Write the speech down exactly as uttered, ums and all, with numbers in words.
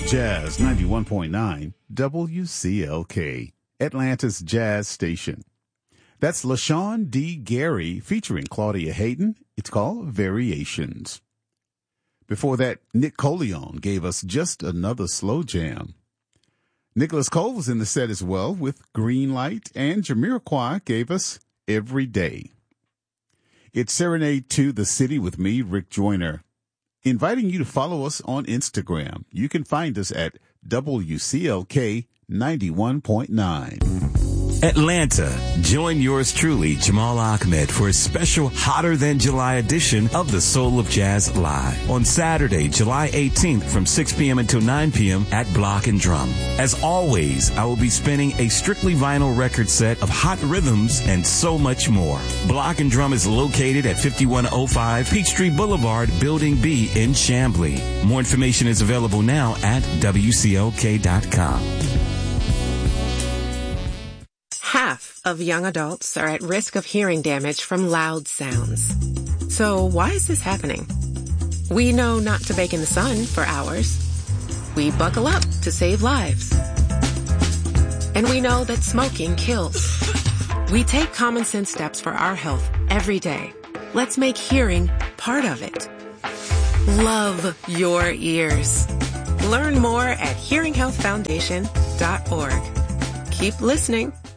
Jazz ninety-one point nine W C L K, Atlanta's jazz station. That's LaShawn D. Gary featuring Claudia Hayden. It's called Variations. Before that, Nick Coleon gave us Just Another Slow Jam. Nicholas Cole was in the set as well with Green Light, and Jamiroquai gave us Every Day. It's Serenade to the City with me, Rick Joyner, inviting you to follow us on Instagram. You can find us at W C L K ninety-one point nine. Atlanta, join yours truly, Jamal Ahmed, for a special Hotter Than July edition of the Soul of Jazz Live on Saturday, July eighteenth from six p.m. until nine p.m. at Block and Drum. As always, I will be spinning a strictly vinyl record set of hot rhythms and so much more. Block and Drum is located at fifty-one oh five Peachtree Boulevard, Building B in Chamblee. More information is available now at W C L K dot com. Half of young adults are at risk of hearing damage from loud sounds. So why is this happening? We know not to bake in the sun for hours. We buckle up to save lives. And we know that smoking kills. We take common sense steps for our health every day. Let's make hearing part of it. Love your ears. Learn more at hearing health foundation dot org. Keep listening.